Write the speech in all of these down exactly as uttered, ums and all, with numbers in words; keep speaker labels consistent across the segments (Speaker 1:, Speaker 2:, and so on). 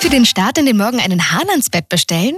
Speaker 1: Für den Start in den Morgen einen Hahn ans Bett bestellen?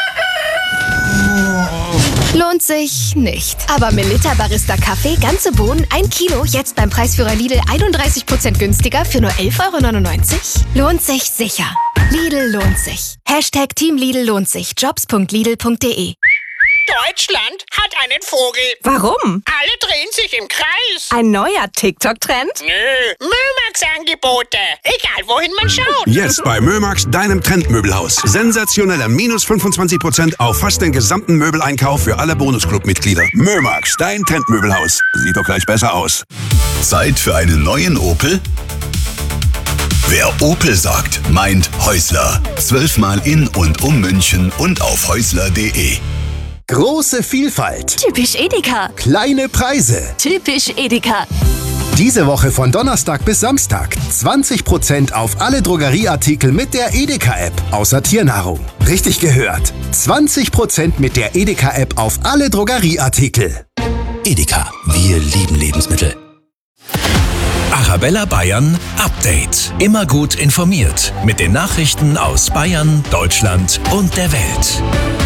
Speaker 1: Lohnt sich nicht.
Speaker 2: Aber Melitta Barista Kaffee, ganze Bohnen, ein Kilo, jetzt beim Preisführer Lidl einunddreißig Prozent günstiger für nur elf Euro neunundneunzig? Lohnt sich sicher. Lidl lohnt sich. Hashtag Team Lidl lohnt sich. jobs punkt lidl punkt de.
Speaker 3: Deutschland hat einen Vogel.
Speaker 4: Warum?
Speaker 3: Alle drehen sich im Kreis.
Speaker 4: Ein neuer TikTok-Trend?
Speaker 3: Nö, Mömax-Angebote. Egal, wohin man schaut.
Speaker 5: Jetzt bei Mömax, deinem Trendmöbelhaus. Sensationelle minus fünfundzwanzig Prozent auf fast den gesamten Möbeleinkauf für alle Bonusclub-Mitglieder. Mömax, dein Trendmöbelhaus. Sieht doch gleich besser aus.
Speaker 6: Zeit für einen neuen Opel? Wer Opel sagt, meint Häusler. Zwölfmal in und um München und auf häusler punkt de.
Speaker 7: Große Vielfalt.
Speaker 2: Typisch Edeka.
Speaker 7: Kleine Preise.
Speaker 2: Typisch Edeka.
Speaker 7: Diese Woche von Donnerstag bis Samstag zwanzig Prozent auf alle Drogerieartikel mit der Edeka-App, außer Tiernahrung. Richtig gehört. zwanzig Prozent mit der Edeka-App auf alle Drogerieartikel.
Speaker 8: Edeka, wir lieben Lebensmittel.
Speaker 9: Arabella Bayern Update. Immer gut informiert mit den Nachrichten aus Bayern, Deutschland und der Welt.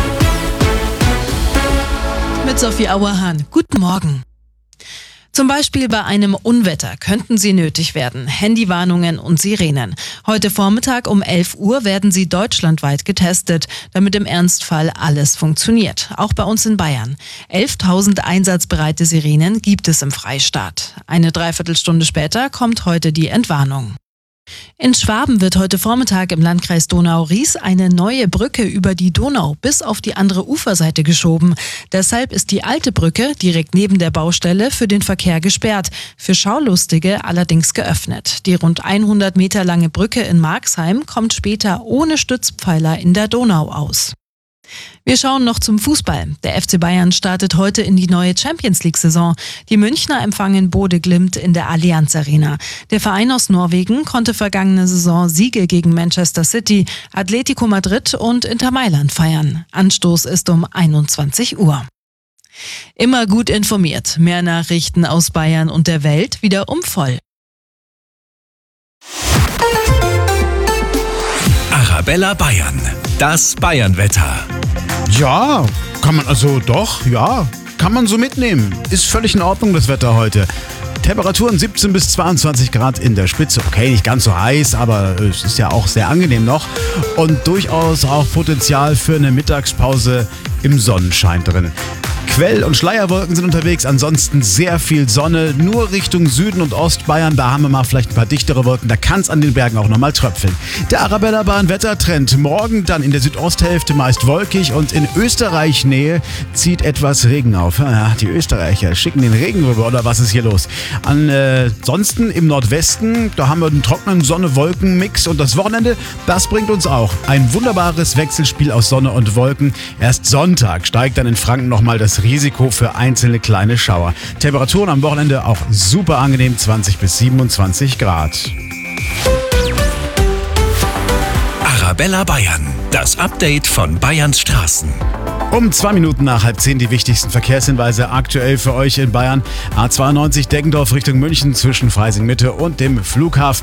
Speaker 10: Mit Sophie Auerhahn. Guten Morgen. Zum Beispiel bei einem Unwetter könnten sie nötig werden. Handywarnungen und Sirenen. Heute Vormittag um elf Uhr werden sie deutschlandweit getestet, damit im Ernstfall alles funktioniert. Auch bei uns in Bayern. elftausend einsatzbereite Sirenen gibt es im Freistaat. Eine Dreiviertelstunde später kommt heute die Entwarnung. In Schwaben wird heute Vormittag im Landkreis Donau-Ries eine neue Brücke über die Donau bis auf die andere Uferseite geschoben. Deshalb ist die alte Brücke direkt neben der Baustelle für den Verkehr gesperrt, für Schaulustige allerdings geöffnet. Die rund hundert Meter lange Brücke in Marxheim kommt später ohne Stützpfeiler in der Donau aus. Wir schauen noch zum Fußball. Der F C Bayern startet heute in die neue Champions-League-Saison. Die Münchner empfangen Bode Glimt in der Allianz Arena. Der Verein aus Norwegen konnte vergangene Saison Siege gegen Manchester City, Atletico Madrid und Inter Mailand feiern. Anstoß ist um einundzwanzig Uhr. Immer gut informiert. Mehr Nachrichten aus Bayern und der Welt wieder um voll.
Speaker 9: Arabella Bayern. Das Bayern-Wetter.
Speaker 11: Ja, kann man also doch, ja, kann man so mitnehmen. Ist völlig in Ordnung, das Wetter heute. Temperaturen siebzehn bis zweiundzwanzig Grad in der Spitze. Okay, nicht ganz so heiß, aber es ist ja auch sehr angenehm noch. Und durchaus auch Potenzial für eine Mittagspause im Sonnenschein drin. Quell- und Schleierwolken sind unterwegs, ansonsten sehr viel Sonne. Nur Richtung Süden und Ostbayern, da haben wir mal vielleicht ein paar dichtere Wolken, da kann es an den Bergen auch nochmal tröpfeln. Der Arabella Bahn Wettertrend. Morgen dann in der Südosthälfte meist wolkig und in Österreich-Nähe zieht etwas Regen auf. Ja, die Österreicher schicken den Regen rüber, oder was ist hier los? Ansonsten äh, im Nordwesten, da haben wir einen trockenen Sonne-Wolken-Mix und das Wochenende, das bringt uns auch ein wunderbares Wechselspiel aus Sonne und Wolken. Erst Sonntag steigt dann in Franken nochmal das Risiko für einzelne kleine Schauer. Temperaturen am Wochenende auch super angenehm, zwanzig bis siebenundzwanzig Grad.
Speaker 9: Arabella Bayern, das Update von Bayerns Straßen.
Speaker 11: Um zwei Minuten nach halb zehn die wichtigsten Verkehrshinweise aktuell für euch in Bayern. A zweiundneunzig Deggendorf Richtung München zwischen Freising Mitte und dem Flughafen.